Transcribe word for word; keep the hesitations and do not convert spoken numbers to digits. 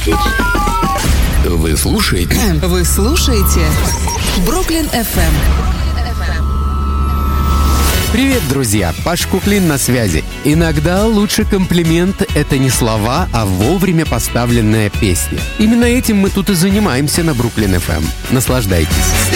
Вы слушаете? Вы слушаете Бруклин эф эм. Привет, друзья! Паш Куклин на связи. Иногда лучший комплимент — это не слова, а вовремя поставленная песня. Именно этим мы тут и занимаемся на Бруклин эф эм. Наслаждайтесь.